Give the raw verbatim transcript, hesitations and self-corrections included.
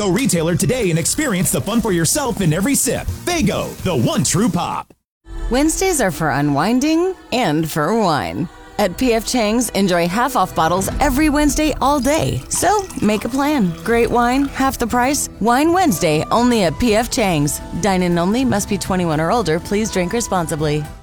Faygo retailer today and experience the fun for yourself in every sip. Faygo, the one true pop. Wednesdays are for unwinding and for wine. At P F Chang's, enjoy half-off bottles every Wednesday all day. So, make a plan. Great wine, half the price. Wine Wednesday, only at P F Chang's. Dine-in only, must be twenty-one or older. Please drink responsibly.